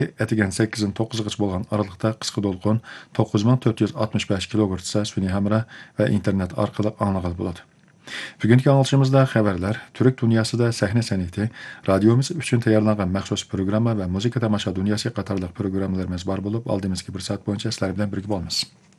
Etigen 8-dan 9-gacha bo'lgan aralıqda qisqa to'lqin 9465 kilohertzda suniy hamra va internet orqali anglagan bo'ladi. Bugungi anglashimizda xabarlar, Türk dünyasida sahna san'ati, radiomiz uchun tayyorlangan maxsus programma va muzika tomosha dunyosi qatorliq programmalarimiz bor bo'lib, oldimizgi bir soat bo'yicha sizlar bilan birga bo'lamiz.